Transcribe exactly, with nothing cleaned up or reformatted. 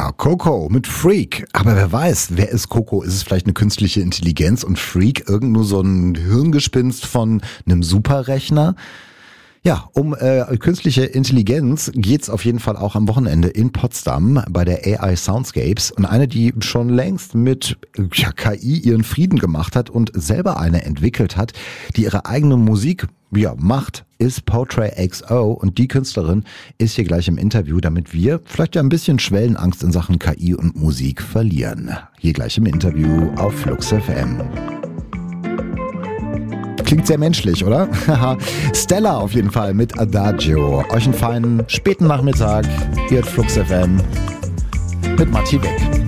Ja, Coco mit Freak. Aber wer weiß, wer ist Coco? Ist es vielleicht eine künstliche Intelligenz und Freak irgend nur so ein Hirngespinst von einem Superrechner? Ja, um äh, künstliche Intelligenz geht's auf jeden Fall auch am Wochenende in Potsdam bei der A I Soundscapes. Und eine, die schon längst mit ja, K I ihren Frieden gemacht hat und selber eine entwickelt hat, die ihre eigene Musik ja, macht, ist Portrait X O. Und die Künstlerin ist hier gleich im Interview, damit wir vielleicht ja ein bisschen Schwellenangst in Sachen K I und Musik verlieren. Hier gleich im Interview auf Flux F M. Klingt sehr menschlich, oder? Stella auf jeden Fall mit Adagio. Euch einen feinen späten Nachmittag hier at Flux F M mit Matti Beck.